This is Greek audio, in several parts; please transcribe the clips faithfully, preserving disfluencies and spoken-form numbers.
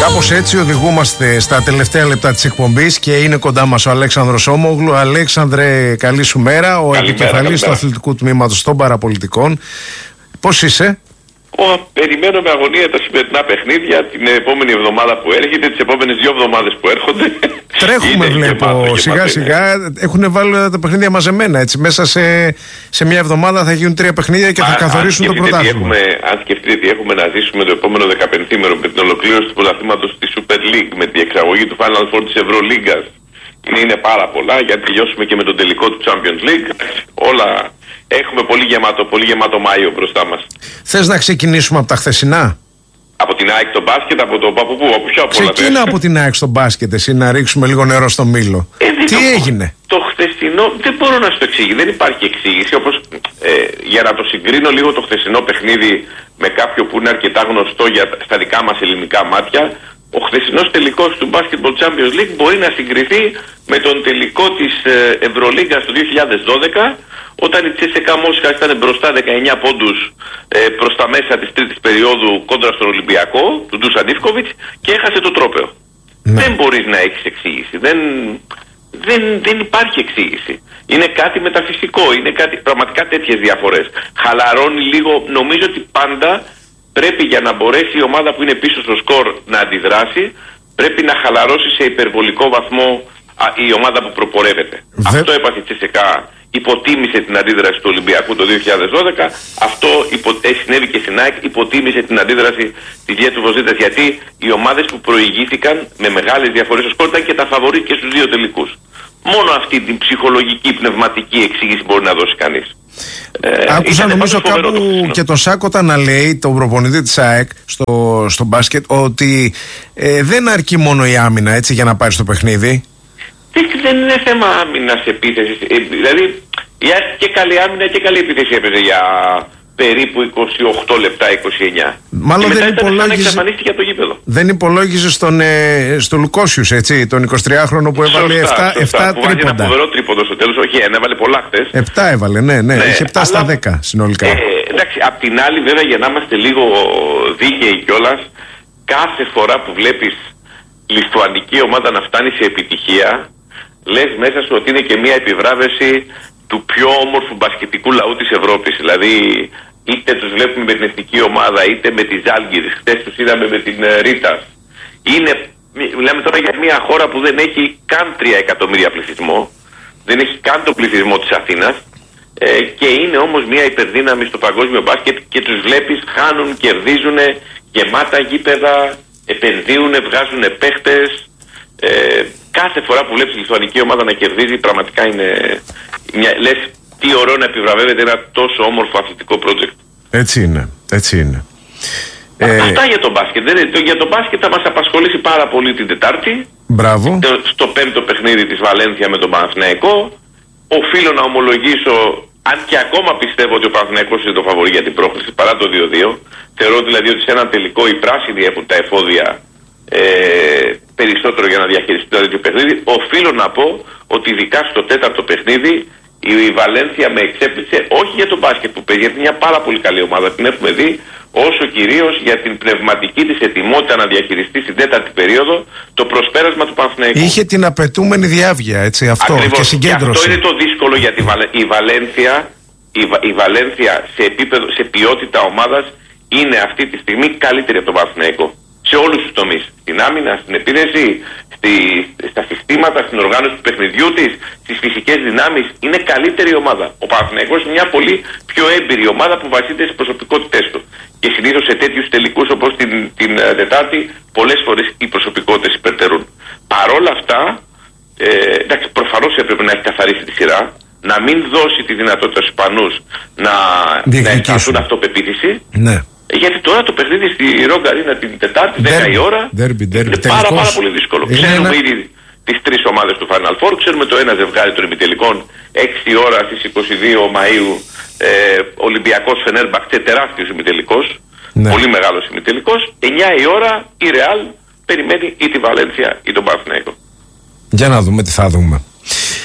Κάπως έτσι οδηγούμαστε στα τελευταία λεπτά της εκπομπής και είναι κοντά μας ο Αλέξανδρος Όμογλου. Αλέξανδρε, καλή σου μέρα. Ο επικεφαλής του αθλητικού τμήματος των παραπολιτικών. Πώς είσαι? Oh, περιμένω με αγωνία τα σημερινά παιχνίδια, την επόμενη εβδομάδα που έρχεται, τις επόμενες δύο εβδομάδες που έρχονται. Τρέχουμε, βλέπω, γεμάτο, σιγά γεμάτο, σιγά. Ναι. Έχουν βάλει τα παιχνίδια μαζεμένα. Έτσι. Μέσα σε, σε μια εβδομάδα θα γίνουν τρία παιχνίδια και θα Α, καθορίσουν το πρωτάθλημα. Αν σκεφτείτε τι έχουμε να ζήσουμε το επόμενο δεκαπενθήμερο με την ολοκλήρωση του πρωταθλήματος της Super League, με την εξαγωγή του Final Four της Ευρωλίγκας, είναι, είναι πάρα πολλά. Για να τελειώσουμε και με τον τελικό του Champions League. Όλα. Έχουμε πολύ γεμάτο, πολύ γεμάτο Μάιο μπροστά μας. Θες να ξεκινήσουμε από τα χθεσινά? Από την ΑΕΚ στο μπάσκετ, από το από πού, από ποιο από όλα. Ξεκίνα από την ΑΕΚ στο μπάσκετ, εσύ, να ρίξουμε λίγο νερό στο μήλο. Ε, Τι το, έγινε? Το χθεσινό δεν μπορώ να σου το εξηγήσω, δεν υπάρχει εξήγηση. Όπως, ε, για να το συγκρίνω λίγο το χθεσινό παιχνίδι με κάποιο που είναι αρκετά γνωστό για, στα δικά μας ελληνικά μάτια, ο χθεσινός τελικός του Basketball Champions League μπορεί να συγκριθεί με τον τελικό της ε, Ευρωλίγκας του δύο χιλιάδες δώδεκα, όταν η Τσέσσεκα Μόσχα ήταν μπροστά δεκαεννιά πόντους ε, προς τα μέσα της τρίτης περίοδου κόντρα στον Ολυμπιακό, του Ντούσαν Ίβκοβιτς, και έχασε το τρόπαιο. Ναι. Δεν μπορείς να έχεις εξήγηση. Δεν, δεν, δεν υπάρχει εξήγηση. Είναι κάτι μεταφυσικό. Είναι κάτι, πραγματικά τέτοιες διαφορές. Χαλαρώνει λίγο. Νομίζω ότι πάντα πρέπει, για να μπορέσει η ομάδα που είναι πίσω στο σκορ να αντιδράσει, πρέπει να χαλαρώσει σε υπερβολικό βαθμό α, η ομάδα που προπορεύεται. Δε... Αυτό έπαθε η Τσέσσεκα. Υποτίμησε την αντίδραση του Ολυμπιακού το δύο χιλιάδες δώδεκα. Αυτό υπο... ε, συνέβη και στην ΑΕΚ. Υποτίμησε την αντίδραση της Διέτ του Βοζίτας, γιατί οι ομάδες που προηγήθηκαν με μεγάλες διαφορές στο σκορ ήταν και τα φαβορί και στους δύο τελικούς. Μόνο αυτή την ψυχολογική, πνευματική εξήγηση μπορεί να δώσει κανείς. Ε, Άκουσα νομίζω κάπου το και τον Σάκοτα να λέει, τον προπονητή της ΑΕΚ στο, στο μπάσκετ, ότι ε, δεν αρκεί μόνο η άμυνα, έτσι, για να πάρει στο παιχνίδι. Δεν είναι θέμα άμυνας, επίθεσης. Ε, δηλαδή, η ΑΕΚ και καλή άμυνα και καλή επίθεση έπαιζε για περίπου είκοσι οκτώ λεπτά, είκοσι εννιά. Μάλλον και δεν μετά υπολόγιζε. Εξαφανίστηκε από το γήπεδο. Δεν υπολόγιζε στον, ε, στο Λουκόσιους, έτσι, τον εικοσιτριάχρονο που έβαλε σωστά, επτά τρίποντα. Έβαλε ένα φοβερό τρίποντο στο τέλος. Όχι, ένα, έβαλε πολλά χτες. επτά έβαλε, ναι, ναι. ναι είχε επτά στα δέκα συνολικά. Ε, εντάξει, απ' την άλλη, βέβαια, για να είμαστε λίγο δίκαιοι κιόλας, κάθε φορά που βλέπεις λιθουανική ομάδα να φτάνει σε επιτυχία, λες μέσα σου ότι είναι και μια επιβράβευση του πιο όμορφου μπασκετικού λαού της Ευρώπης. Δηλαδή, είτε τους βλέπουμε με την εθνική ομάδα, είτε με τη Ζάλγκιρις. Χτες τους είδαμε με την Ρίτας. Είναι, μιλάμε τώρα για μια χώρα που δεν έχει καν τρία εκατομμύρια πληθυσμό. Δεν έχει καν το πληθυσμό της Αθήνας. Ε, και είναι όμως μια υπερδύναμη στο παγκόσμιο μπάσκετ και τους βλέπεις χάνουν, κερδίζουν, γεμάτα γήπεδα, επενδύουν, βγάζουν παίχτες. Ε, κάθε φορά που βλέπεις η λιθουανική ομάδα να κερδίζει, πραγματικά είναι μια, λες τι ωραίο να επιβραβεύεται ένα τόσο όμορφο αθλητικό project. Έτσι είναι, έτσι είναι. Ε... Αυτά για τον μπάσκετ. Δεν, για τον μπάσκετ θα μας απασχολήσει πάρα πολύ την Τετάρτη. Μπράβο. Στο πέμπτο παιχνίδι της Βαλένθια με τον Παναθηναϊκό. Οφείλω να ομολογήσω, αν και ακόμα πιστεύω ότι ο Παναθηναϊκός είναι το φαβορί για την πρόκληση παρά το δύο δύο. Θεωρώ δηλαδή ότι σε ένα τελικό οι πράσινοι έχουν τα εφόδια ε, περισσότερο για να διαχειριστεί το τέτοιο παιχνίδι. Οφείλω να πω ότι ειδικά στο τέταρτο παιχνίδι η Βαλένθια με εξέπληξε, όχι για τον μπάσκετ που παίζει, γιατί είναι μια πάρα πολύ καλή ομάδα, την έχουμε δει, όσο κυρίως για την πνευματική της ετοιμότητα να διαχειριστεί στην τέταρτη περίοδο το προσπέρασμα του Παναθηναϊκού. Είχε την απαιτούμενη διάβγεια, έτσι, αυτό. Ακριβώς. Και συγκέντρωση. Και αυτό είναι το δύσκολο για τη Βαλε... η Βαλένθια. Η, Βα... η Βαλένθια σε επίπεδο, σε ποιότητα ομάδας είναι αυτή τη στιγμή καλύτερη από τον Παναθηναϊκό. Σε όλους τους τομείς. Στην άμυνα, στην επίδεση, στη, στα συστήματα, στην οργάνωση του παιχνιδιού της, στις φυσικές δυνάμεις. Είναι καλύτερη ομάδα. Ο Παναθηναϊκός είναι μια πολύ πιο έμπειρη ομάδα που βασίζεται στις προσωπικότητές του. Και συνήθως σε τέτοιους τελικούς όπως την, την uh, Τετάρτη, πολλές φορές οι προσωπικότητες υπερτερούν. Παρόλα αυτά, ε, εντάξει, προφανώς έπρεπε να έχει καθαρίσει τη σειρά, να μην δώσει τη δυνατότητα στους Ισπανούς να, να αισθανθούν αυτοπεποίθηση. Ναι. Γιατί τώρα το παιχνίδι στη Ρογκαρίνα την Τετάρτη, δέκα η ώρα, derby, derby, είναι πάρα, πάρα πολύ δύσκολο. Είναι ξέρουμε ένα... ήδη τις τρεις ομάδες του Final Four, ξέρουμε το ένα ζευγάρι των ημιτελικών, έξι ώρα στις είκοσι δύο Μαΐου, ε, Ολυμπιακός Φενέρμπαχτσε, τεράστιος ημιτελικός, ναι. Πολύ μεγάλος ημιτελικός, εννιά η ώρα η Ρεάλ περιμένει ή τη Βαλένθια ή τον Παναθηναϊκό. Για να δούμε τι θα δούμε.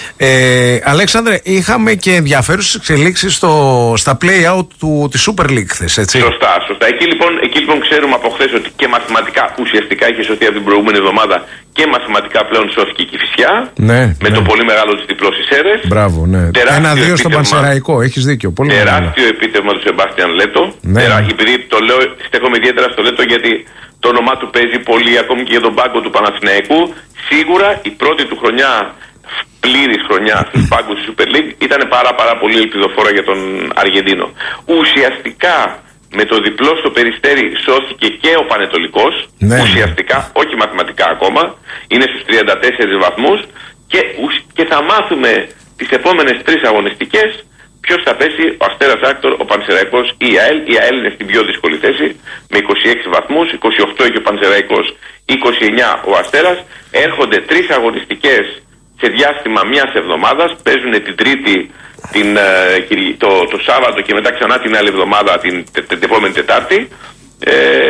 Ε, Αλέξανδρε, είχαμε και ενδιαφέρουσες εξελίξεις στο, στα play-out του, της Super League χθες, έτσι. Σωστά, σωστά. Εκεί λοιπόν, εκεί λοιπόν ξέρουμε από χθες ότι και μαθηματικά ουσιαστικά είχε σωθεί από την προηγούμενη εβδομάδα και μαθηματικά πλέον σώθηκε η Κηφισιά. Ναι, με ναι. το πολύ μεγάλο της διπλό στις Σέρρες. Μπράβο, ναι. Ένα-δύο στον Πανσεραϊκό, έχεις δίκιο. Πολύ τεράστιο μεγάλο. Επίτευγμα του Σεμπάστιαν Λέτο. Ναι. Τερα, επειδή το λέω, στέκομαι ιδιαίτερα στο Λέτο γιατί το όνομά του παίζει πολύ ακόμη και για τον πάγκο του Παναθηναϊκού. Σίγουρα η πρώτη του χρονιά, πλήρης χρονιά στους πάγκους της Super League, ήταν πάρα πάρα πολύ ελπιδοφόρα για τον Αργεντίνο. Ουσιαστικά με το διπλό στο Περιστέρι σώθηκε και ο Πανετολικός, ναι, ουσιαστικά, ναι. όχι μαθηματικά ακόμα, είναι στους τριάντα τέσσερις βαθμούς και, και θα μάθουμε τις επόμενες τρεις αγωνιστικές ποιος θα πέσει, ο Αστέρας Άκτορ, ο Πανσεραϊκός ή η ΑΕΛ. Η ΑΕΛ είναι στην πιο δύσκολη θέση με είκοσι έξι βαθμούς, είκοσι οκτώ έχει ο Πανσεραϊκός, είκοσι εννιά ο Αστέρας. Έρχονται τρεις αγωνιστικές σε διάστημα μιας εβδομάδας, παίζουν την Τρίτη, την, το, το Σάββατο και μετά ξανά την άλλη εβδομάδα, την, την, την επόμενη Τετάρτη. Ε,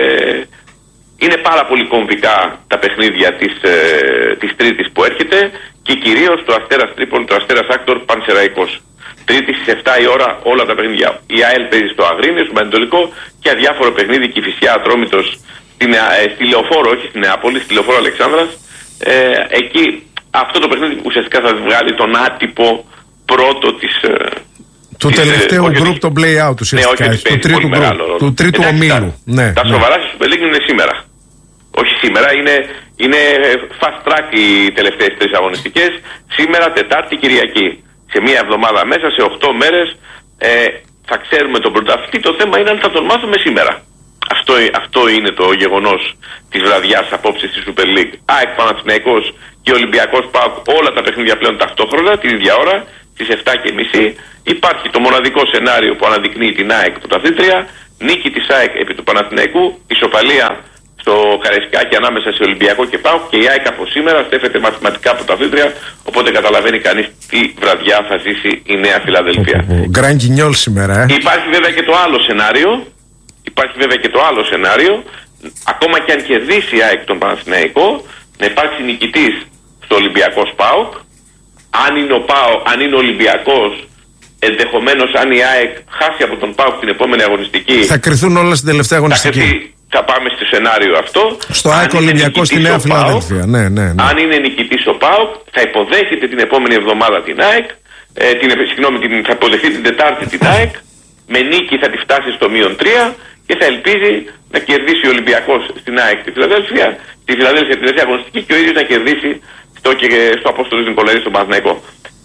είναι πάρα πολύ κομβικά τα παιχνίδια της, ε, της Τρίτης που έρχεται και κυρίως το Αστέρας Τρίπολη, το Αστέρας Άκτορ, Πανσεραϊκός. Τρίτη στις επτά η ώρα όλα τα παιχνίδια. Η ΑΕΛ παίζει στο Αγρίνιο, στο Πανετολικό και αδιάφορο παιχνίδι Κηφισιά, Ατρόμητος, στη, ε, στη Λεωφόρο, όχι στη Νεάπολη, στη Λεωφόρο Αλεξάνδρας. Ε, εκεί αυτό το παιχνίδι ουσιαστικά θα βγάλει τον άτυπο πρώτο της... Ε, του της, τελευταίου γκρουπ το play-out ουσιαστικά, ναι, του τρίτου, group, του τρίτου ομίλου. Ναι, τα ναι. σοβαρά στη Super League είναι σήμερα. Όχι σήμερα, είναι, είναι fast track οι τελευταίες τρεις αγωνιστικές. Σήμερα, Τετάρτη, Κυριακή. Σε μία εβδομάδα μέσα, σε οκτώ μέρες, ε, θα ξέρουμε τον πρωταθλητή. Το θέμα είναι αν θα τον μάθουμε σήμερα. Αυτό, αυτό είναι το γεγονός της βραδιάς απόψε στη Super League. ΑΕΚ, Παναθηναϊκός και Ολυμπιακός ΠΑΟΚ, όλα τα παιχνίδια πλέον ταυτόχρονα, την ίδια ώρα, στις επτά και μισή. Υπάρχει το μοναδικό σενάριο που αναδεικνύει την ΑΕΚ πρωταθλήτρια, νίκη της ΑΕΚ επί του Παναθηναϊκού, ισοπαλία στο Καραϊσκάκι ανάμεσα σε Ολυμπιακό και ΠΑΟΚ και η ΑΕΚ από σήμερα στέφεται μαθηματικά πρωταθλήτρια. Οπότε καταλαβαίνει κανείς τι βραδιά θα ζήσει η Νέα Φιλαδελφία. Γκραν Κινιόλ σήμερα, ε. Υπάρχει βέβαια και το άλλο σενάριο. Υπάρχει βέβαια και το άλλο σενάριο. Ακόμα και αν κερδίσει η ΑΕΚ τον Παναθηναϊκό, να υπάρξει νικητής στο Ολυμπιακός ΠΑΟΚ. Αν είναι ο ΠΑΟΚ, αν είναι ο Ολυμπιακός, ενδεχομένως αν η ΑΕΚ χάσει από τον ΠΑΟΚ την επόμενη αγωνιστική. Θα κρυθούν όλα στην τελευταία αγωνιστική. Θα, θα πάμε στο σενάριο αυτό. Στο ΑΕΚ Ολυμπιακό στη Νέα Φιλαδέλφια. Ναι, ναι, ναι. Αν είναι νικητής ο ΠΑΟΚ, θα υποδέχεται την επόμενη εβδομάδα την ΑΕΚ. Ε, την, συγγνώμη, την, θα υποδεχτεί την Τετάρτη την ΑΕΚ. Με νίκη θα τη φτάσει στο μείον τρία και θα ελπίζει να κερδίσει ο Ολυμπιακός στην ΑΕΚ στη Φιλαδέλφια, στη Φιλαδέλφια την τελευταία αγωνιστική και ο ίδιος να κερδίσει στο, και, στο Απόστολος Νικολαίδη στον Παναθηναϊκό.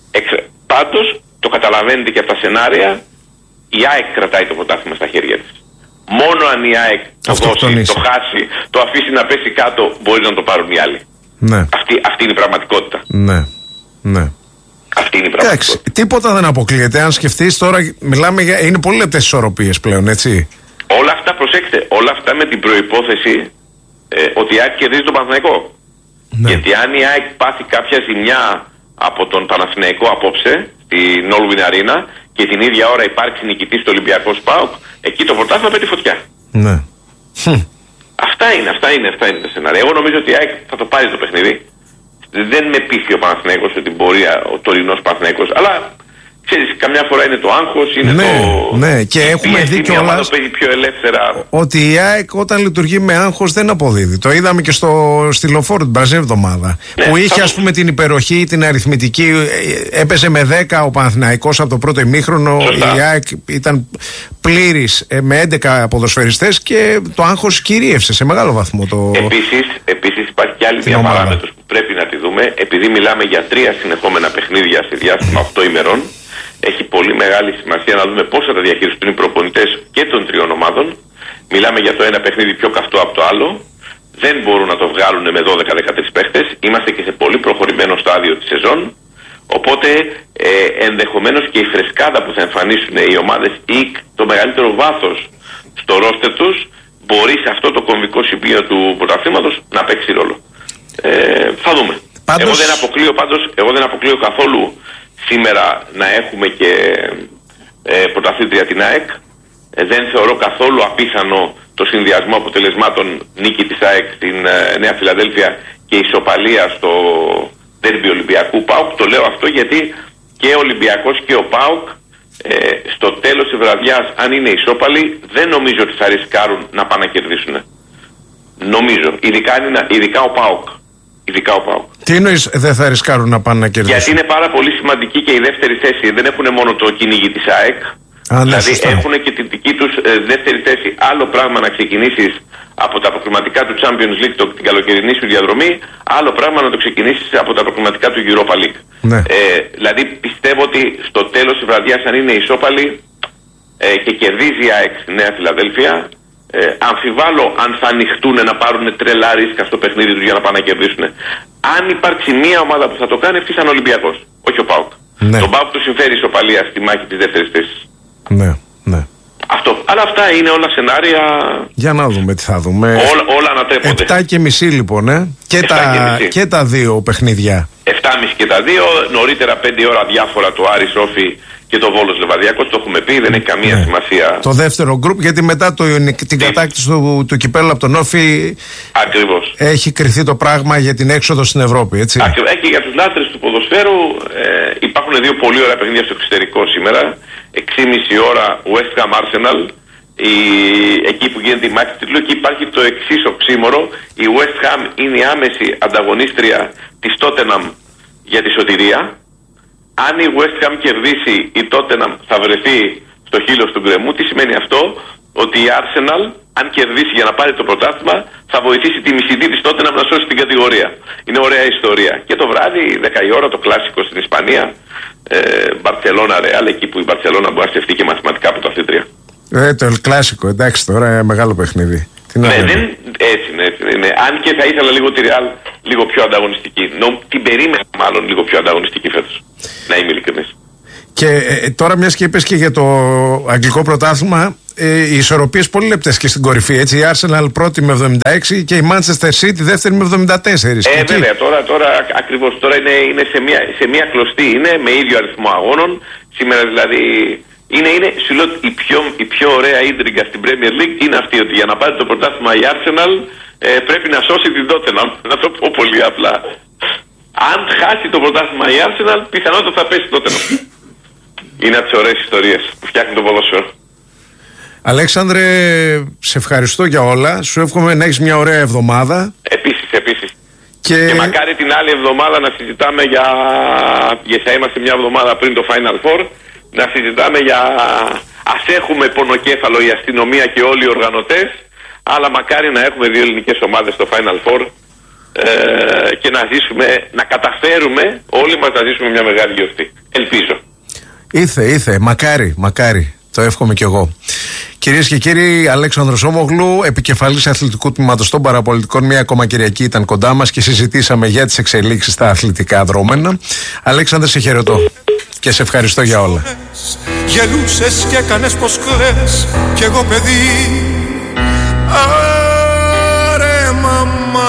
Πάντως, το καταλαβαίνετε και από τα σενάρια, η ΑΕΚ κρατάει το πρωτάθλημα στα χέρια της. Μόνο αν η ΑΕΚ το δώσει, το χάσει, το αφήσει να πέσει κάτω, μπορεί να το πάρουν οι άλλοι. Ναι. Αυτή, αυτή είναι η πραγματικότητα. Ναι, ναι. Αυτή είναι η πραγματικότητα. Εντάξει, τίποτα δεν αποκλείεται. Αν σκεφτείς τώρα, μιλάμε για. Είναι πολύ λεπτές ισορροπίες πλέον, έτσι. Όλα αυτά, προσέξτε, όλα αυτά με την προϋπόθεση ε, ότι η ΑΕΚ κερδίζει τον Παναθηναϊκό. Ναι. Γιατί αν η ΑΕΚ πάθει κάποια ζημιά από τον Παναθηναϊκό απόψε, στην Όλβιν Αρίνα, και την ίδια ώρα υπάρξει νικητής στο Ολυμπιακό ΠΑΟΚ, εκεί το πρωτάθλημα πέφτει φωτιά. Ναι. Αυτά είναι, αυτά είναι, αυτά είναι τα σενάρια. Εγώ νομίζω ότι η ΑΕΚ θα το πάρει το παιχνίδι. Δεν με πείθει ο Παναθηναϊκός ότι μπορεί ο τωρινός Παναθηναϊκός, αλλά ξέρεις, καμιά φορά είναι το άγχος, είναι ναι, το... Ναι, και έχουμε δει κιόλας πιο ελεύθερα. Ότι η ΑΕΚ όταν λειτουργεί με άγχος δεν αποδίδει. Το είδαμε και στο, στη Λεωφόρο την περασμένη εβδομάδα. Ναι, που είχε, ας πούμε, την υπεροχή, την αριθμητική. Έπαιζε με δέκα ο Παναθηναϊκός από το πρώτο ημίχρονο. Σωστά. Η ΑΕΚ ήταν πλήρης με έντεκα ποδοσφαιριστές και το άγχος κυρίευσε σε μεγάλο βαθμό. Το... Επίσης, επίσης υπάρχει και άλλη μια παράμετρος που πρέπει να τη δούμε. Επειδή μιλάμε για τρία συνεχόμενα παιχνίδια σε διάστημα οκτώ ημερών, έχει πολύ μεγάλη σημασία να δούμε πώς θα τα διαχειριστούν οι προπονητές και των τριών ομάδων. Μιλάμε για το ένα παιχνίδι πιο καυτό από το άλλο. Δεν μπορούν να το βγάλουν με δώδεκα δεκατρείς παίχτες. Είμαστε και σε πολύ προχωρημένο στάδιο της σεζόν. Οπότε ε, ενδεχομένως και η φρεσκάδα που θα εμφανίσουν οι ομάδες ή το μεγαλύτερο βάθος στο ρόστερ τους μπορεί σε αυτό το κομβικό σημείο του πρωταθλήματος να παίξει ρόλο. Ε, θα δούμε. Πάντως... Εγώ, δεν αποκλείω, πάντως, εγώ δεν αποκλείω καθόλου σήμερα να έχουμε και ε, πρωταθλήτρια την ΑΕΚ. Ε, δεν θεωρώ καθόλου απίθανο το συνδυασμό αποτελεσμάτων νίκη της ΑΕΚ στην ε, Νέα Φιλαδέλφια και ισοπαλία στο ντέρμπι Ολυμπιακού ΠΑΟΚ. Το λέω αυτό γιατί και ο Ολυμπιακός και ο ΠΑΟΚ ε, στο τέλος της βραδιάς, αν είναι ισόπαλοι, δεν νομίζω ότι θα ρισκάρουν να πάνε να κερδίσουν. Νομίζω, ειδικά, είναι, ειδικά ο ΠΑΟΚ. Ειδικά ο ΠΑΟΚ. Τι εννοείς δεν θα ρισκάρουν να πάνε να κερδίσουν? Γιατί είναι πάρα πολύ σημαντική και η δεύτερη θέση. Δεν έχουν μόνο το κυνήγι της ΑΕΚ. Α, δηλαδή ναι, έχουν και την δική τους ε, δεύτερη θέση. Άλλο πράγμα να ξεκινήσεις από τα προκριματικά του Champions League, το, την καλοκαιρινή σου διαδρομή. Άλλο πράγμα να το ξεκινήσεις από τα προκριματικά του Europa League. Ναι. Ε, δηλαδή πιστεύω ότι στο τέλος της βραδιάς, αν είναι ισόπαλοι ε, και κερδίζει η ΑΕΚ στη Νέα Φιλαδέλφια, ε, αμφιβάλλω αν θα ανοιχτούν να πάρουν τρελά ρίσκα στο παιχνίδι τους για να πάνε να κερδίσουν. Αν υπάρξει μία ομάδα που θα το κάνει, αυτή θα είναι ο Ολυμπιακός, όχι ο ΠΑΟΚ. Ναι. Τον ΠΑΟΚ του συμφέρει ισοπαλία στη μάχη της δεύτερης θέσης. Ναι, ναι. Αυτό. Αλλά αυτά είναι όλα σενάρια. Για να δούμε τι θα δούμε. Όλα, όλα ανατρέπονται. Επτά και μισή λοιπόν, ε. Και, τα, και, και τα δύο παιχνίδια. Επτά και μισή και τα δύο. Νωρίτερα πέντε ώρα διάφορα το Άρης Όφη και το Βόλος Λεβαδιακός. Το έχουμε πει, δεν έχει καμία ναι. σημασία. Το δεύτερο γκρουπ, γιατί μετά το, την ναι. κατάκτηση του, του κυπέλλου από τον Όφη. Ακριβώς. Έχει κρυθεί το πράγμα για την έξοδο στην Ευρώπη, έτσι. Ακριβώς. Και για τους λάτρες του ποδοσφαίρου ε, υπάρχουν δύο πολύ ωραία παιχνίδια στο εξωτερικό σήμερα. έξι και μισή ώρα West Ham Arsenal, η, εκεί που γίνεται η μάχη τίτλου, και υπάρχει το εξής οξύμορο. Η West Ham είναι η άμεση ανταγωνίστρια της Tottenham για τη σωτηρία. Αν η West Ham κερδίσει, η Tottenham θα βρεθεί στο χείλος του γκρεμού. Τι σημαίνει αυτό? Ότι η Arsenal, αν κερδίσει για να πάρει το πρωτάθλημα, θα βοηθήσει τη μισητή της Tottenham να σώσει την κατηγορία. Είναι ωραία ιστορία. Και το βράδυ, δέκα η ώρα, το κλάσικο στην Ισπανία, Μπαρτσελώνα Ρεάλ, εκεί που η Μπαρτσελώνα μπορεί να στεφτεί και μαθηματικά από τα θήτρια. Ε, το κλάσικο, εντάξει, τώρα μεγάλο παιχνίδι. Τι ναι, δεν, έτσι είναι, έτσι είναι. Αν και θα ήθελα λίγο τη Ρεάλ λίγο πιο ανταγωνιστική. Νο, την περίμενα μάλλον λίγο πιο ανταγωνιστική φέτος. Να είμαι ειλικρινής. Και ε, τώρα μιας και είπες και για το αγγλικό πρωτάθλημα, ε, οι ισορροπίες πολύ λεπτές και στην κορυφή, έτσι. Η Arsenal πρώτη με εβδομήντα έξι και η Manchester City δεύτερη με εβδομήντα τέσσερα. Ε, και βέβαια, τώρα, τώρα ακριβώς τώρα είναι, είναι σε, μια, σε μια κλωστή, είναι με ίδιο αριθμό αγώνων. Σήμερα δηλαδή είναι, είναι σου λέω, η, πιο, η πιο ωραία ίντριγκα στην Premier League είναι αυτή, ότι για να πάρει το πρωτάθλημα η Arsenal ε, πρέπει να σώσει την Tottenham. Να το πω πολύ απλά. Αν χάσει το πρωτάθλημα η Arsenal, πιθανότατα θα πέσει τότε. Είναι από τις ωραίες ιστορίες που φτιάχνει το ποδόσφαιρο. Αλέξανδρε, σε ευχαριστώ για όλα. Σου εύχομαι να έχεις μια ωραία εβδομάδα. Επίσης, επίσης. Και... και μακάρι την άλλη εβδομάδα να συζητάμε για... γιατί θα είμαστε μια εβδομάδα πριν το Final Four, να συζητάμε για... ας έχουμε πονοκέφαλο η αστυνομία και όλοι οι οργανωτές, αλλά μακάρι να έχουμε δύο ελληνικές ομάδες στο Final Four ε, και να ζήσουμε, να καταφέρουμε όλοι μας να ζήσουμε μια μεγάλη γιορτή. Ελπίζω. Ήθε, ήθε, μακάρι, μακάρι. Το εύχομαι κι εγώ. Κυρίες και κύριοι, Αλέξανδρος Όμογλου, επικεφαλής αθλητικού τμήματος των Παραπολιτικών, μία ακόμα Κυριακή ήταν κοντά μας και συζητήσαμε για τις εξελίξεις στα αθλητικά δρόμενα. Αλέξανδρε, σε χαιρετώ και σε ευχαριστώ για όλα. Γελούσες και έκανες πως κλαις κι εγώ παιδί. Άρε μαμά.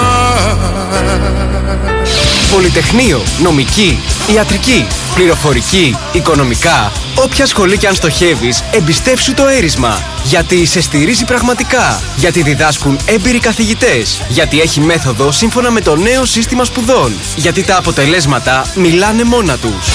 Πολυτεχνείο, νομική, ιατρική, πληροφορική, οικονομικά. Όποια σχολή και αν στοχεύεις, εμπιστεύσου το Έρισμα. Γιατί σε στηρίζει πραγματικά. Γιατί διδάσκουν έμπειροι καθηγητές. Γιατί έχει μέθοδο σύμφωνα με το νέο σύστημα σπουδών. Γιατί τα αποτελέσματα μιλάνε μόνα τους.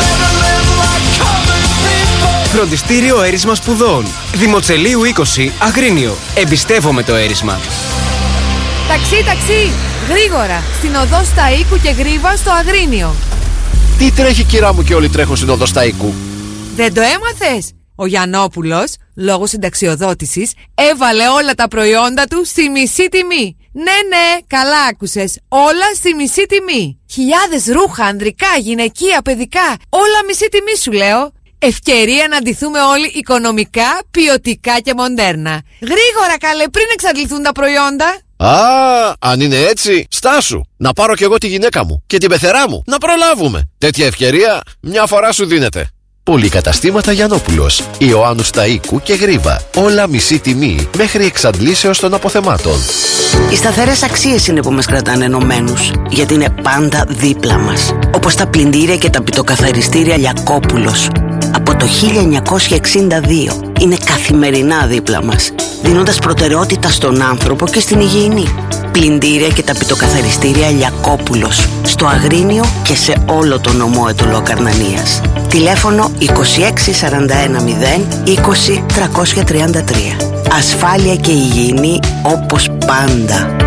Φροντιστήριο Έρισμα Σπουδών. Δημοτσελείου είκοσι, Αγρίνιο. Εμπιστεύομαι το Έρισμα. Ταξί, ταξί! Γρήγορα! Στην οδό Σταΐκου και Γρίβα στο Αγρίνιο. Τι τρέχει, κυρά μου, και όλοι τρέχουν στην οδό Σταΐκου? Δεν το έμαθες? Ο Γιαννόπουλος, λόγω συνταξιοδότησης, έβαλε όλα τα προϊόντα του στη μισή τιμή. Ναι, ναι, καλά άκουσες. Όλα στη μισή τιμή. Χιλιάδες ρούχα, ανδρικά, γυναικεία, παιδικά. Όλα μισή τιμή σου λέω. Ευκαιρία να ντυθούμε όλοι οικονομικά, ποιοτικά και μοντέρνα. Γρήγορα καλέ, πριν εξαντληθούν τα προϊόντα. Α, αν είναι έτσι, στάσου. Να πάρω κι εγώ τη γυναίκα μου και την πεθερά μου. Να προλάβουμε. Τέτοια ευκαιρία μια φορά σου δίνεται. Πολυκαταστήματα Γιαννόπουλος, Ιωάννου Σταΐκου και Γρίβα. Όλα μισή τιμή μέχρι εξαντλήσεως των αποθεμάτων. Οι σταθερές αξίες είναι που μας κρατάνε ενωμένους, γιατί είναι πάντα δίπλα μας. Όπως τα πλυντήρια και τα πιτοκαθαριστήρια Λιακόπουλος. Από το το χίλια εννιακόσια εξήντα δύο. Είναι καθημερινά δίπλα μας, δίνοντας προτεραιότητα στον άνθρωπο και στην υγιεινή. Πλυντήρια και ταπητοκαθαριστήρια Λιακόπουλος, στο Αγρίνιο και σε όλο το νομό Αιτωλό Καρνανίας. Τηλέφωνο είκοσι έξι σαράντα ένα μηδέν είκοσι τριακόσια τριάντα τρία. Ασφάλεια και υγιεινή όπως πάντα.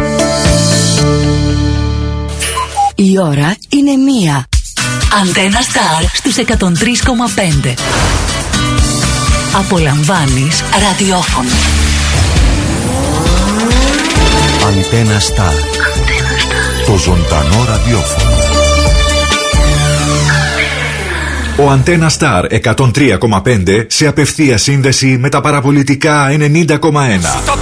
Η ώρα είναι μία. Αντένα Σταρ στους εκατόν τρία κόμμα πέντε. Απολαμβάνεις ραδιόφωνο. Αντένα Σταρ. Το ζωντανό ραδιόφωνο. Ο Αντένα Σταρ εκατόν τρία κόμμα πέντε σε απευθεία σύνδεση με τα παραπολιτικά ενενήντα κόμμα ένα.